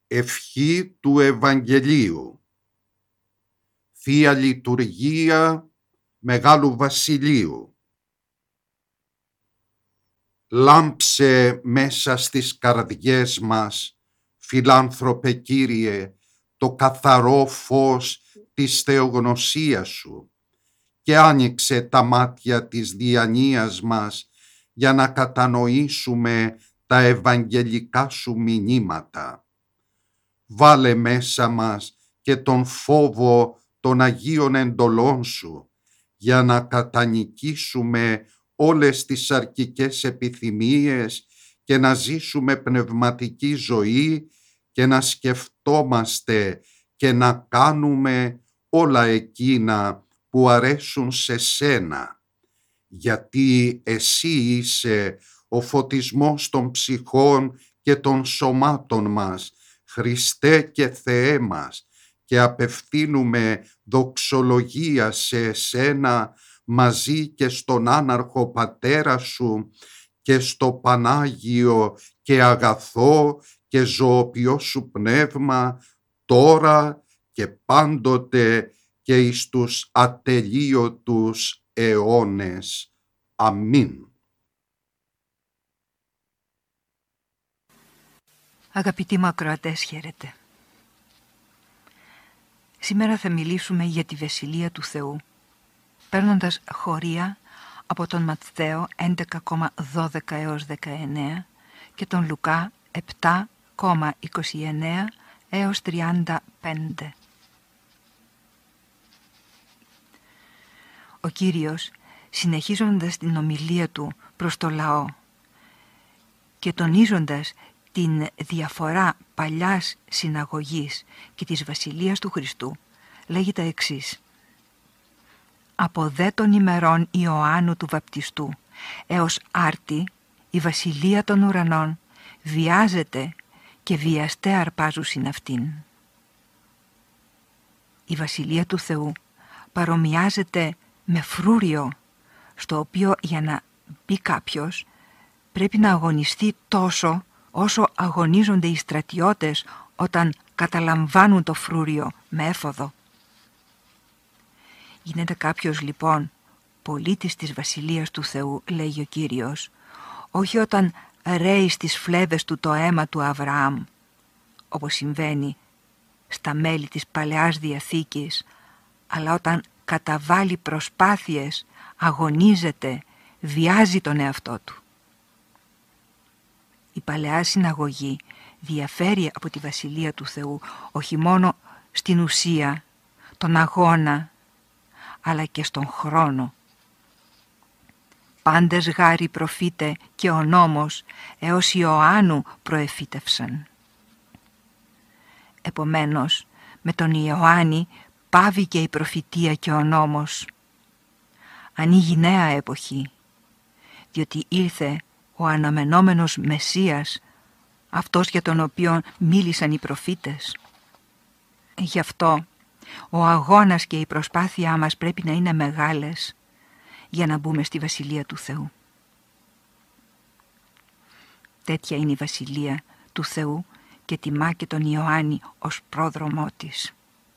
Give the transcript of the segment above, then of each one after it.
Ευχή του Ευαγγελίου. Θεία Λειτουργία Μεγάλου Βασιλείου. Λάμψε μέσα στις καρδιές μας, φιλάνθρωπε Κύριε, το καθαρό φως της θεογνωσίας Σου και άνοιξε τα μάτια της διανοίας μας για να κατανοήσουμε τα ευαγγελικά Σου μηνύματα. Βάλε μέσα μας και τον φόβο των Αγίων εντολών Σου για να κατανικήσουμε όλες τις αρκικές επιθυμίες και να ζήσουμε πνευματική ζωή και να σκεφτόμαστε και να κάνουμε όλα εκείνα που αρέσουν σε Σένα, γιατί Εσύ είσαι ο φωτισμός των ψυχών και των σωμάτων μας, Χριστέ και Θεέ μας, και απευθύνουμε δοξολογία σε Εσένα μαζί και στον άναρχο Πατέρα Σου και στο Πανάγιο και αγαθό και ζωοποιό Σου Πνεύμα, τώρα και πάντοτε και εις τους ατελείωτους αιώνες. Αμήν. Αγαπητοί μου ακροατές, χαίρετε. Σήμερα θα μιλήσουμε για τη Βασιλεία του Θεού, παίρνοντας χωρία από τον Ματθαίο 11,12 έως 19 και τον Λουκά 7,29 έως 35. Ο Κύριος, συνεχίζοντας την ομιλία Του προς το λαό και τονίζοντας την διαφορά παλιάς συναγωγής και της Βασιλείας του Χριστού, λέγει τα εξής: «Από δε των ημερών Ιωάννου του Βαπτιστού έως άρτη η Βασιλεία των ουρανών βιάζεται και βιαστέ αρπάζουσιν αυτήν». Η Βασιλεία του Θεού παρομοιάζεται με φρούριο, στο οποίο για να μπει κάποιος πρέπει να αγωνιστεί τόσο όσο αγωνίζονται οι στρατιώτες όταν καταλαμβάνουν το φρούριο με έφοδο. Γίνεται κάποιος λοιπόν πολίτης της Βασιλείας του Θεού, λέγει ο Κύριος, όχι όταν ρέει στις φλέβες του το αίμα του Αβραάμ, όπως συμβαίνει στα μέλη της Παλαιάς Διαθήκης, αλλά όταν καταβάλει προσπάθειες, αγωνίζεται, βιάζει τον εαυτό του. Η Παλαιά Συναγωγή διαφέρει από τη Βασιλεία του Θεού όχι μόνο στην ουσία, τον αγώνα, αλλά και στον χρόνο. Πάντες γάρι προφήτε και ο νόμος έως Ιωάννου προεφήτευσαν. Επομένως, με τον Ιωάννη πάβει και η προφητεία και ο νόμος. Ανοίγει νέα εποχή, διότι ήρθε ο αναμενόμενος Μεσσίας, αυτός για τον οποίο μίλησαν οι προφήτες. Γι' αυτό ο αγώνας και η προσπάθειά μας πρέπει να είναι μεγάλες για να μπούμε στη Βασιλεία του Θεού. Τέτοια είναι η Βασιλεία του Θεού και τιμά και τον Ιωάννη ως πρόδρομό της.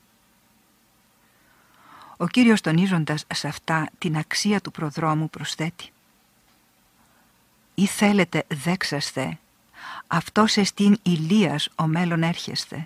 Ο Κύριος, τονίζοντας σε αυτά την αξία του προδρόμου, προσθέτει: «Ή θέλετε δέξασθε, αυτός εστίν Ηλίας ο μέλλον έρχεσθε».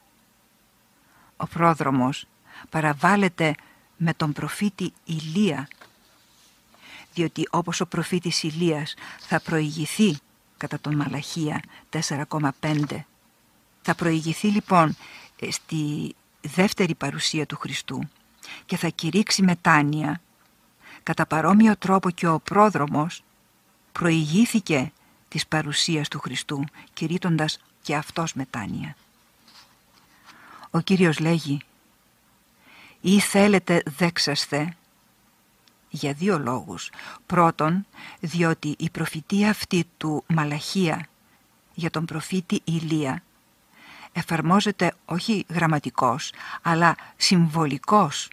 Ο πρόδρομος παραβάλλεται με τον προφήτη Ηλία, διότι όπως ο προφήτης Ηλίας θα προηγηθεί κατά τον Μαλαχία 4,5, θα προηγηθεί λοιπόν στη δεύτερη παρουσία του Χριστού και θα κηρύξει μετάνοια, κατά παρόμοιο τρόπο και ο πρόδρομος προηγήθηκε της παρουσίας του Χριστού, κηρύττοντας και αυτός μετάνοια. Ο Κύριος λέγει: «Ή θέλετε δέξασθε», για δύο λόγους. Πρώτον, διότι η προφητεία αυτή του Μαλαχία για τον προφήτη Ηλία εφαρμόζεται όχι γραμματικός, αλλά συμβολικός,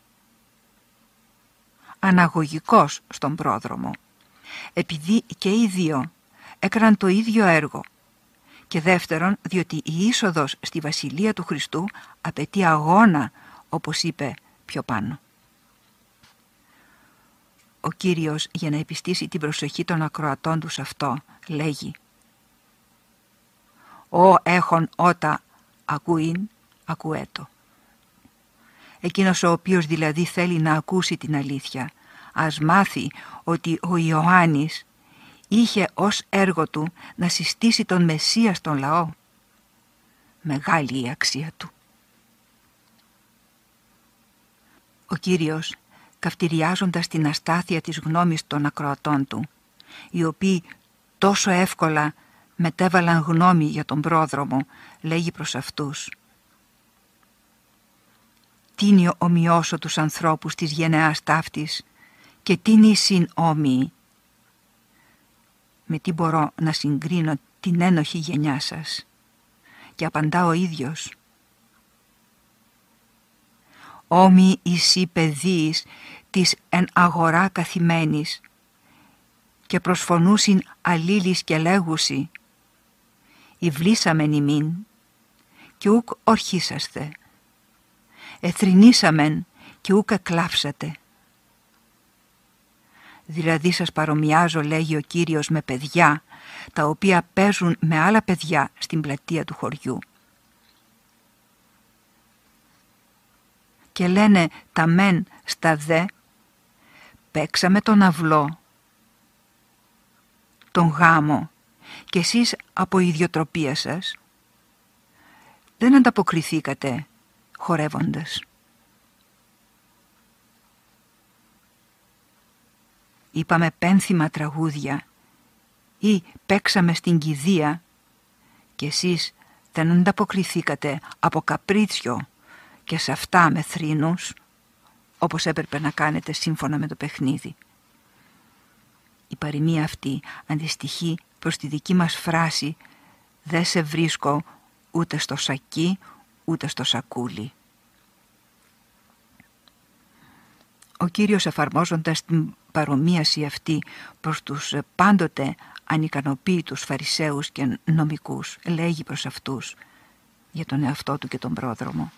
αναγωγικός στον πρόδρομο, επειδή και οι δύο έκαναν το ίδιο έργο Και δεύτερον, διότι η είσοδος στη Βασιλεία του Χριστού απαιτεί αγώνα, όπως είπε πιο πάνω. Ο Κύριος, για να επιστήσει την προσοχή των ακροατών του σε αυτό, λέγει «Ω έχων ότα ακούειν, ακουέτο». Εκείνος ο οποίος δηλαδή θέλει να ακούσει την αλήθεια, ας μάθει ότι ο Ιωάννης είχε ως έργο του να συστήσει τον Μεσσία στον λαό. Μεγάλη η αξία του. Ο Κύριος, καυτηριάζοντας την αστάθεια της γνώμης των ακροατών του, οι οποίοι τόσο εύκολα μετέβαλαν γνώμη για τον πρόδρομο, λέγει προς αυτούς «Τίνι ομοιώσω τους ανθρώπους της γενεάς ταύτης και τίνι συν όμοιοι». Με τι μπορώ να συγκρίνω την ένοχη γενιά σας? Και απαντά ο ίδιος «Όμοιοι εσύ παιδείς της εν αγορά καθημένης και προσφωνούσιν αλλήλεις και λέγουσι «Ιβλήσαμεν ημίν και ούκ ορχίσαστε, εθρηνήσαμεν και ούκ εκλάψατε». Δηλαδή σας παρομοιάζω, λέγει ο Κύριος, με παιδιά τα οποία παίζουν με άλλα παιδιά στην πλατεία του χωριού. Και λένε τα μεν στα δε, παίξαμε τον αυλό, τον γάμο, και εσείς από ιδιοτροπία σας δεν ανταποκριθήκατε χορεύοντας. Είπαμε πένθυμα τραγούδια ή παίξαμε στην κηδεία και εσείς δεν ανταποκριθήκατε από καπρίτσιο και σε αυτά με θρήνους, όπως έπρεπε να κάνετε σύμφωνα με το παιχνίδι. Η παροιμία αυτή αντιστοιχεί προς τη δική μας φράση «Δεν σε βρίσκω ούτε στο σακί ούτε στο σακούλι». Ο Κύριος, εφαρμόζοντας την παρομοίαση αυτή προς τους πάντοτε ανικανοποίητους Φαρισαίους και νομικούς, λέγει προς αυτούς για τον εαυτό του και τον πρόδρομο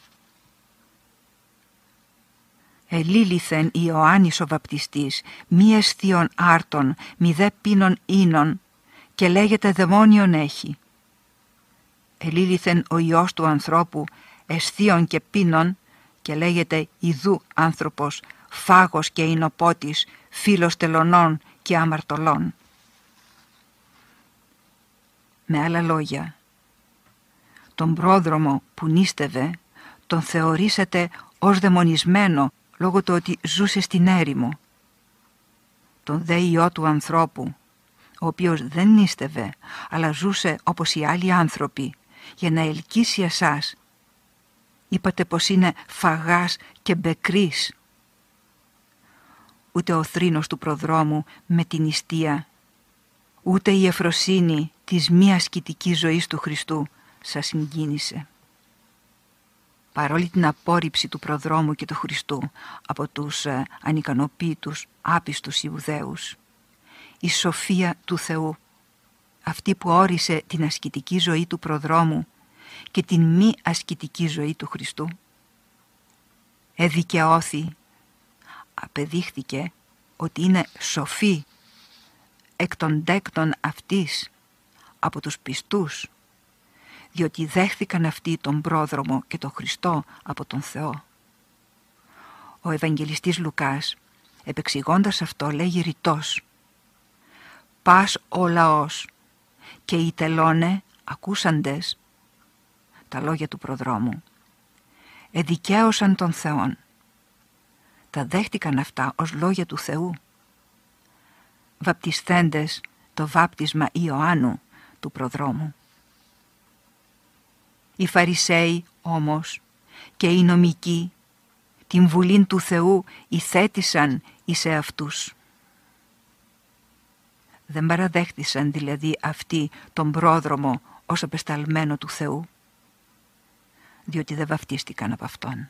«Ελήλυθεν Ιωάννης ο βαπτιστής, μη εσθίων άρτων, μη δε πίνων ίνων, και λέγεται δαιμόνιον έχει. Ελήλυθεν ο Υιός του ανθρώπου, εσθίων και πίνων, και λέγεται ιδού άνθρωπος, φάγος και εινοπότης, φίλος τελωνών και αμαρτωλών». Με άλλα λόγια, τον πρόδρομο που νίστευε τον θεωρήσατε ως δαιμονισμένο λόγω του ότι ζούσε στην έρημο. Τον δε Υιό του ανθρώπου, ο οποίος δεν νίστευε αλλά ζούσε όπως οι άλλοι άνθρωποι για να ελκύσει εσάς, είπατε πως είναι φαγάς και μπεκρής. Ούτε ο θρήνος του προδρόμου με την νηστεία, ούτε η ευφροσύνη της μη ασκητικής ζωής του Χριστού σας συγκίνησε. Παρόλη την απόρριψη του προδρόμου και του Χριστού από τους ανικανοποίητους άπιστους Ιουδαίους, η σοφία του Θεού, αυτή που όρισε την ασκητική ζωή του προδρόμου και την μη ασκητική ζωή του Χριστού, εδικαιώθη, απεδείχθηκε ότι είναι σοφή εκ των τέκτων αυτής από τους πιστούς, διότι δέχθηκαν αυτοί τον πρόδρομο και τον Χριστό από τον Θεό. Ο Ευαγγελιστής Λουκάς, επεξηγώντας αυτό, λέγει ρητός «Πας ο λαός και οι τελώνε ακούσαντες τα λόγια του προδρόμου εδικαίωσαν τον Θεόν». Τα δέχτηκαν αυτά ως λόγια του Θεού, βαπτισθέντες το βάπτισμα Ιωάννου του προδρόμου. Οι Φαρισαίοι όμως και οι νομικοί την βουλήν του Θεού ηθέτησαν εις εαυτούς. Δεν παραδέχτησαν δηλαδή αυτοί τον πρόδρομο ως απεσταλμένο του Θεού, διότι δεν βαπτίστηκαν από Αυτόν.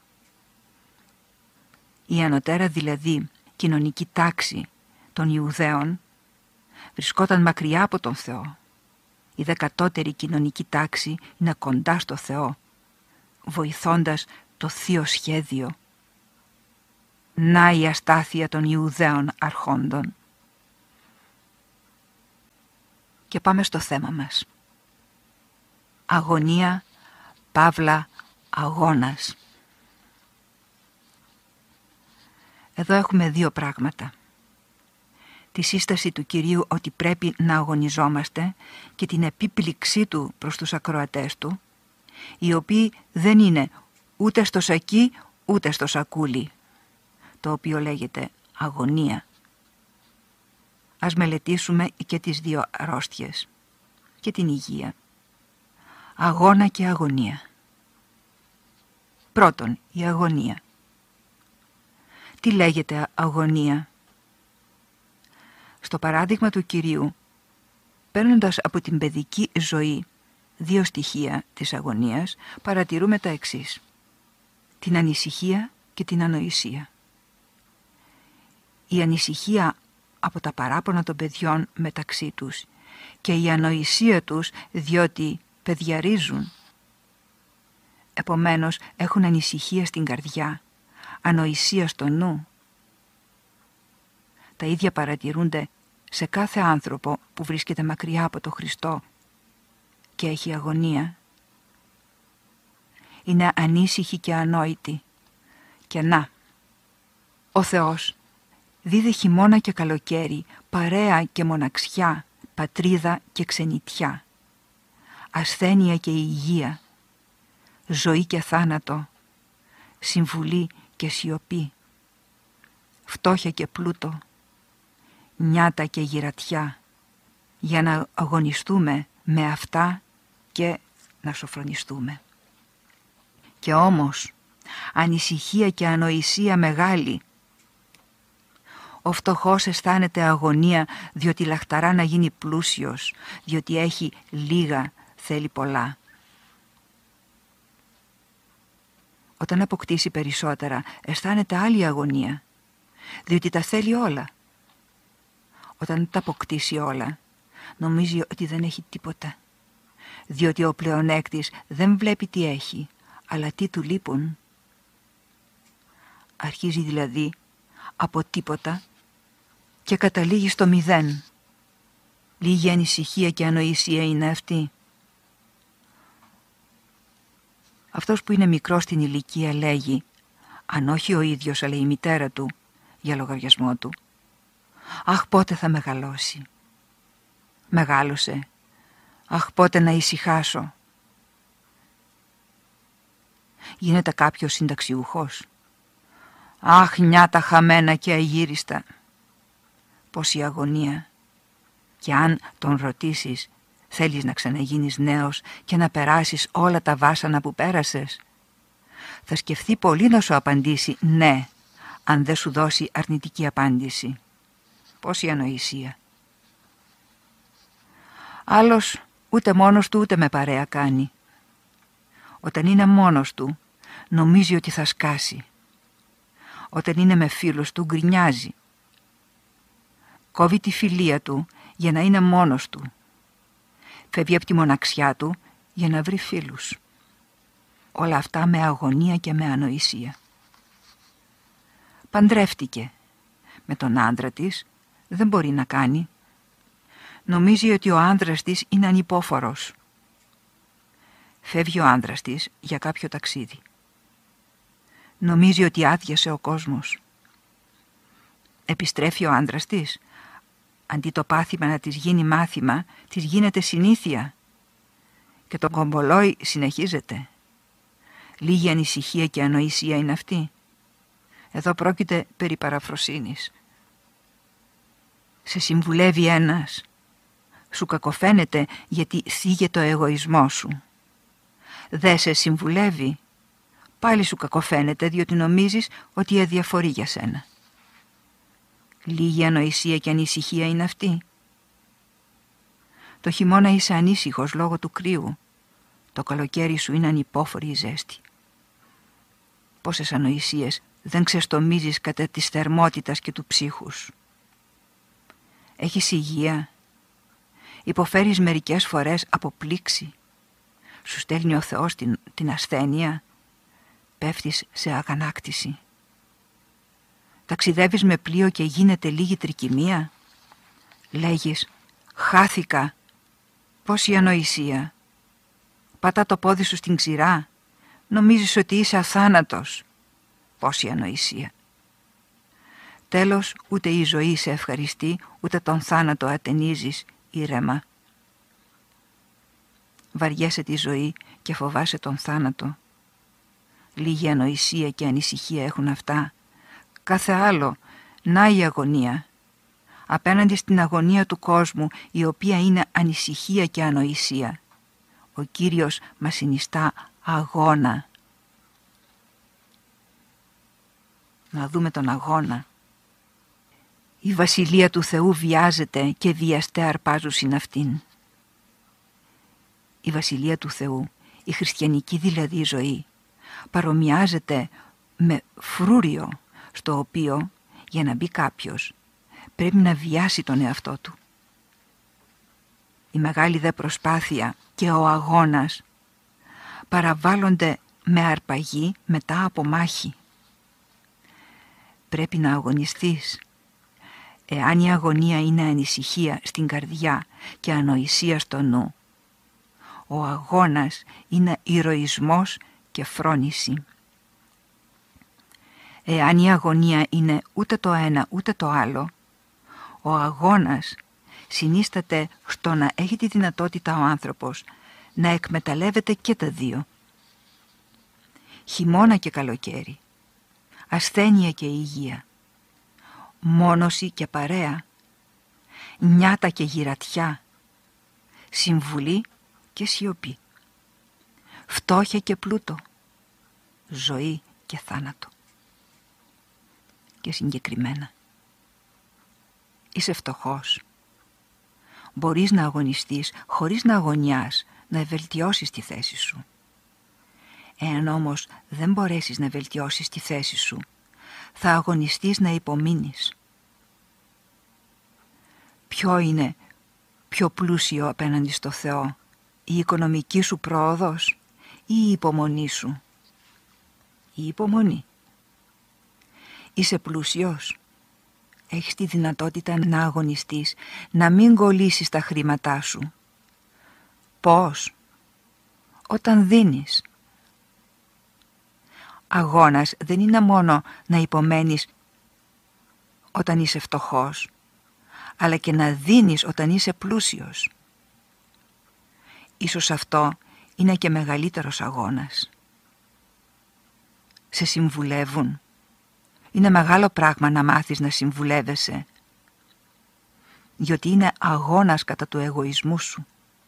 Η ανωτέρα δηλαδή κοινωνική τάξη των Ιουδαίων βρισκόταν μακριά από τον Θεό Η δε κατώτερη κοινωνική τάξη είναι κοντά στο Θεό, βοηθώντας το θείο σχέδιο. Να η αστάθεια των Ιουδαίων αρχόντων. Και πάμε στο θέμα μας. Αγωνία, παύλα, αγώνας. Εδώ έχουμε δύο πράγματα. Τη σύσταση του Κυρίου ότι πρέπει να αγωνιζόμαστε και την επίπληξή του προς τους ακροατές του, οι οποίοι δεν είναι ούτε στο σακί ούτε στο σακούλι, το οποίο λέγεται αγωνία. Ας μελετήσουμε και τις δύο αρρώστιες και την υγεία. Αγώνα και αγωνία. Πρώτον, η αγωνία. Τι λέγεται αγωνία? Στο παράδειγμα του Κυρίου, παίρνοντας από την παιδική ζωή δύο στοιχεία της αγωνίας, παρατηρούμε τα εξής: την ανησυχία και την ανοησία. Η ανησυχία από τα παράπονα των παιδιών μεταξύ τους και η ανοησία τους διότι παιδιαρίζουν. Επομένως έχουν ανησυχία στην καρδιά, ανοησία στο νου. Τα ίδια παρατηρούνται σε κάθε άνθρωπο που βρίσκεται μακριά από τον Χριστό και έχει αγωνία. Είναι ανήσυχοι και ανόητοι. Και να, ο Θεός δίδε χειμώνα και καλοκαίρι, παρέα και μοναξιά, πατρίδα και ξενιτιά, ασθένεια και υγεία, ζωή και θάνατο, συμβουλή και σιωπή, φτώχεια και πλούτο, νιάτα και γυρατιά, για να αγωνιστούμε με αυτά και να σοφρονιστούμε. Και όμως, ανησυχία και ανοησία μεγάλη. Ο φτωχός αισθάνεται αγωνία διότι λαχταρά να γίνει πλούσιος, διότι έχει λίγα, θέλει πολλά. Όταν αποκτήσει περισσότερα, αισθάνεται άλλη αγωνία, διότι τα θέλει όλα. Όταν τα αποκτήσει όλα, νομίζει ότι δεν έχει τίποτα, διότι ο πλεονέκτης δεν βλέπει τι έχει, αλλά τι του λείπουν. Αρχίζει δηλαδή από τίποτα και καταλήγει στο μηδέν. Λίγη ανησυχία και ανοησία είναι αυτή. Αυτός που είναι μικρός στην ηλικία λέγει, αν όχι ο ίδιος αλλά η μητέρα του, για λογαριασμό του, «Αχ, πότε θα μεγαλώσει». Μεγάλωσε. «Αχ, πότε να ησυχάσω». Γίνεται κάποιος συνταξιούχος. «Αχ, νιάτα χαμένα και αγύριστα». Πόση αγωνία. Και αν τον ρωτήσεις, θέλεις να ξαναγίνεις νέος και να περάσεις όλα τα βάσανα που πέρασες, θα σκεφτεί πολύ να σου απαντήσει ναι, αν δεν σου δώσει αρνητική απάντηση. Πόση ανοησία. Άλλος ούτε μόνος του ούτε με παρέα κάνει. Όταν είναι μόνος του, νομίζει ότι θα σκάσει. Όταν είναι με φίλους του, γκρινιάζει. Κόβει τη φιλία του για να είναι μόνος του. Φεύγει από τη μοναξιά του για να βρει φίλους. Όλα αυτά με αγωνία και με ανοησία. Παντρεύτηκε. Με τον άντρα της δεν μπορεί να κάνει. Νομίζει ότι ο άντρας της είναι ανυπόφορος. Φεύγει ο άντρας της για κάποιο ταξίδι. Νομίζει ότι άδειασε ο κόσμος. Επιστρέφει ο άντρας της. Αντί το πάθημα να της γίνει μάθημα, της γίνεται συνήθεια. Και το κομπολόι συνεχίζεται. Λίγη ανησυχία και ανοησία είναι αυτή. Εδώ πρόκειται περί παραφροσύνης. Σε συμβουλεύει ένας. Σου κακοφαίνεται γιατί θίγε το εγωισμό σου. Δε σε συμβουλεύει. Πάλι σου κακοφαίνεται διότι νομίζεις ότι αδιαφορεί για σένα. Λίγη ανοησία και ανησυχία είναι αυτή. Το χειμώνα είσαι ανήσυχος λόγω του κρύου. Το καλοκαίρι σου είναι ανυπόφορη η ζέστη. Πόσες ανοησίες δεν ξεστομίζεις κατά της θερμότητας και του ψύχους. Έχεις υγεία. Υποφέρεις μερικές φορές από πλήξη. Σου στέλνει ο Θεός την ασθένεια. Πέφτεις σε αγανάκτηση. Ταξιδεύεις με πλοίο και γίνεται λίγη τρικυμία. Λέγεις «Χάθηκα». Πόση ανοησία. Πατά το πόδι σου στην ξηρά. Νομίζεις ότι είσαι αθάνατος. Πόση ανοησία. Τέλος, ούτε η ζωή σε ευχαριστεί, ούτε τον θάνατο ατενίζεις ήρεμα. Βαριέσαι τη ζωή και φοβάσαι τον θάνατο. Λίγη ανοησία και ανησυχία έχουν αυτά. Κάθε άλλο, να η αγωνία. Απέναντι στην αγωνία του κόσμου, η οποία είναι ανησυχία και ανοησία, ο Κύριος μας συνιστά αγώνα. Να δούμε τον αγώνα. Η βασιλεία του Θεού βιάζεται και βιαστέ αρπάζουσιν αυτήν. Η βασιλεία του Θεού, η χριστιανική δηλαδή ζωή, παρομοιάζεται με φρούριο, στο οποίο για να μπει κάποιος πρέπει να βιάσει τον εαυτό του. Η μεγάλη δε προσπάθεια και ο αγώνας παραβάλλονται με αρπαγή μετά από μάχη. Πρέπει να αγωνιστείς. Εάν η αγωνία είναι ανησυχία στην καρδιά και ανοησία στο νου, ο αγώνας είναι ηρωισμός και φρόνηση. Εάν η αγωνία είναι ούτε το ένα ούτε το άλλο, ο αγώνας συνίσταται στο να έχει τη δυνατότητα ο άνθρωπος να εκμεταλλεύεται και τα δύο. Χειμώνα και καλοκαίρι, ασθένεια και υγεία, μόνωση και παρέα, νιάτα και γυρατιά, συμβουλή και σιωπή, φτώχεια και πλούτο, ζωή και θάνατο. Και συγκεκριμένα, είσαι φτωχός. Μπορείς να αγωνιστείς χωρίς να αγωνιάς, να βελτιώσεις τη θέση σου. Εάν όμως δεν μπορέσεις να βελτιώσεις τη θέση σου, θα αγωνιστείς να υπομείνεις. Ποιο είναι πιο πλούσιο απέναντι στο Θεό, η οικονομική σου πρόοδος ή η υπομονή σου? Η υπομονή. Είσαι πλούσιος. Έχεις τη δυνατότητα να αγωνιστείς, να μην κολλήσεις τα χρήματά σου. Πώς? Όταν δίνεις. Αγώνας δεν είναι μόνο να υπομένεις όταν είσαι φτωχός, αλλά και να δίνεις όταν είσαι πλούσιος. Ίσως αυτό είναι και μεγαλύτερος αγώνας. Σε συμβουλεύουν. Είναι μεγάλο πράγμα να μάθεις να συμβουλεύεσαι, διότι είναι αγώνας κατά του εγωισμού σου.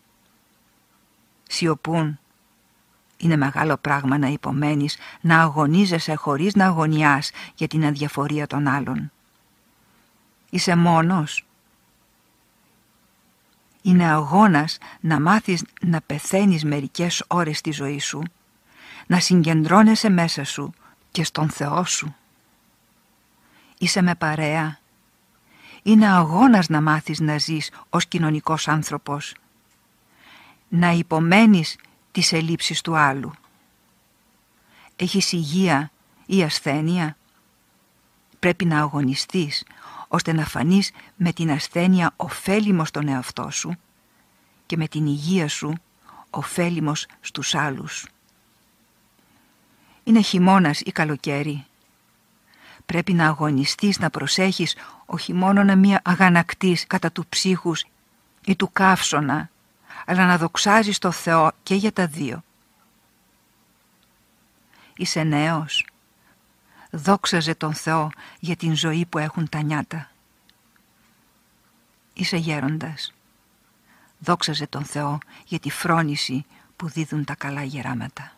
Σιωπούν. Είναι μεγάλο πράγμα να υπομένεις, να αγωνίζεσαι χωρίς να αγωνιάς για την αδιαφορία των άλλων. Είσαι μόνος. Είναι αγώνας να μάθεις να πεθαίνεις μερικές ώρες στη ζωή σου, να συγκεντρώνεσαι μέσα σου και στον Θεό σου. Είσαι με παρέα. Είναι αγώνας να μάθεις να ζεις ως κοινωνικός άνθρωπος, να υπομένεις τις ελλείψεις του άλλου. Έχεις υγεία ή ασθένεια? Πρέπει να αγωνιστείς ώστε να φανείς με την ασθένεια ωφέλιμος στον εαυτό σου και με την υγεία σου ωφέλιμος στους άλλους. Είναι χειμώνας ή καλοκαίρι. Πρέπει να αγωνιστείς, να προσέχεις όχι μόνο να μην αγανακτείς κατά του ψύχους ή του καύσωνα, αλλά να δοξάζεις το Θεό και για τα δύο. Είσαι νέος. Δόξαζε τον Θεό για την ζωή που έχουν τα νιάτα. Είσαι γέροντας. Δόξαζε τον Θεό για τη φρόνηση που δίδουν τα καλά γεράματα.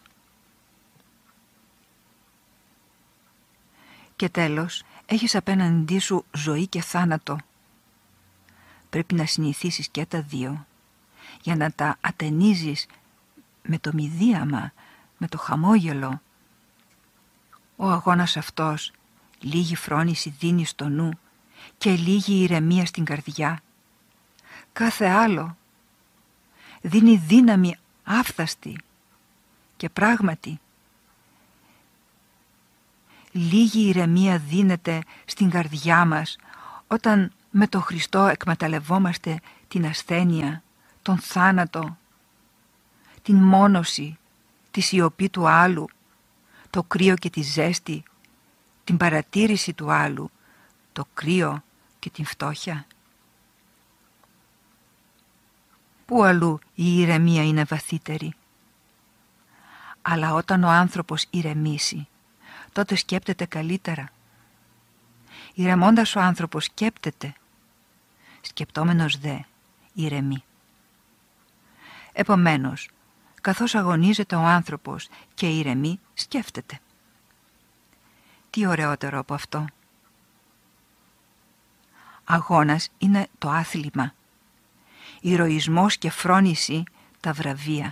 Και τέλος, έχεις απέναντί σου ζωή και θάνατο. Πρέπει να συνηθίσεις και τα δύο, για να τα ατενίζεις με το μηδίαμα, με το χαμόγελο. Ο αγώνας αυτός λίγη φρόνηση δίνει στο νου και λίγη ηρεμία στην καρδιά. Κάθε άλλο δίνει δύναμη άφθαστη και πράγματι λίγη ηρεμία δίνεται στην καρδιά μας όταν με τον Χριστό εκμεταλλευόμαστε την ασθένεια, τον θάνατο, την μόνωση, τη σιωπή του άλλου, το κρύο και τη ζέστη, την παρατήρηση του άλλου, το κρύο και την φτώχεια. Πού αλλού η ηρεμία είναι βαθύτερη. Αλλά όταν ο άνθρωπος ηρεμήσει, τότε σκέπτεται καλύτερα. Ηρεμώντας ο άνθρωπος σκέπτεται, σκεπτόμενος δε ηρεμεί. Επομένως, καθώς αγωνίζεται ο άνθρωπος και ηρεμεί, σκέφτεται. Τι ωραιότερο από αυτό. Αγώνας είναι το άθλημα. Ηρωισμός και φρόνηση τα βραβεία.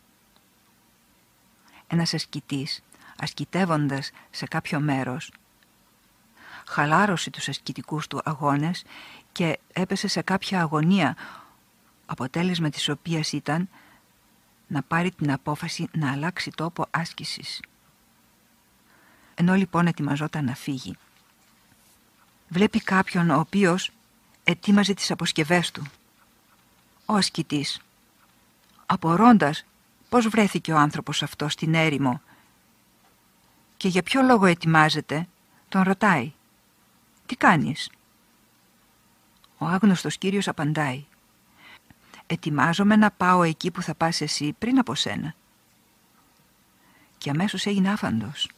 Ένας ασκητής, ασκητεύοντας σε κάποιο μέρος, χαλάρωσε τους ασκητικούς του αγώνες και έπεσε σε κάποια αγωνία, αποτέλεσμα της οποίας ήταν να πάρει την απόφαση να αλλάξει τόπο άσκησης. Ενώ λοιπόν ετοιμαζόταν να φύγει, βλέπει κάποιον ο οποίος ετοίμαζε τις αποσκευές του. Ο ασκητής, απορώντας πώς βρέθηκε ο άνθρωπος αυτός στην έρημο και για ποιο λόγο ετοιμάζεται, τον ρωτάει «Τι κάνεις?» Ο άγνωστος κύριος απαντάει «Ετοιμάζομαι να πάω εκεί που θα πας εσύ πριν από σένα». Και αμέσως έγινε άφαντος.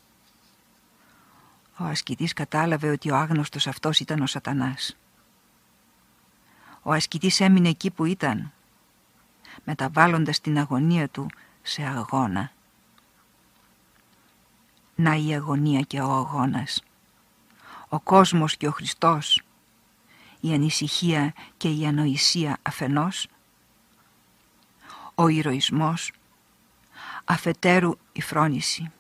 Ο ασκητής κατάλαβε ότι ο άγνωστος αυτός ήταν ο Σατανάς. Ο ασκητής έμεινε εκεί που ήταν, μεταβάλλοντας την αγωνία του σε αγώνα. Να η αγωνία και ο αγώνας, ο κόσμος και ο Χριστός, η ανησυχία και η ανοησία αφενός, ο ηρωισμός, αφετέρου η φρόνηση.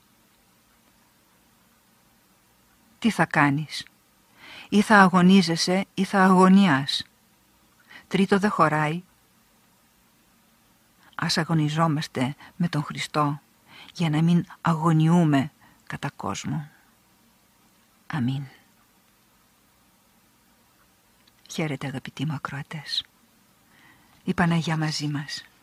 Τι θα κάνεις? Ή θα αγωνίζεσαι ή θα αγωνιάς. Τρίτο δεν χωράει. Ας αγωνιζόμαστε με τον Χριστό για να μην αγωνιούμε κατά κόσμο. Αμήν. Χαίρετε αγαπητοί μου ακροατές. Η Παναγιά μαζί μας.